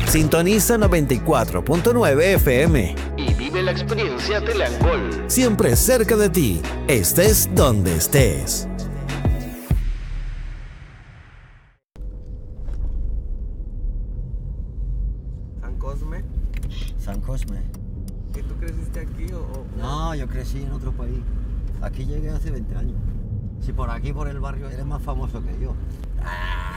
Sintoniza 94.9 FM y vive la experiencia del alcohol. Siempre cerca de ti, estés donde estés. San Cosme. ¿Y tú creciste aquí o...? No, yo crecí en otro país. Aquí llegué hace 20 años. Si por aquí, por el barrio, eres más famoso que yo.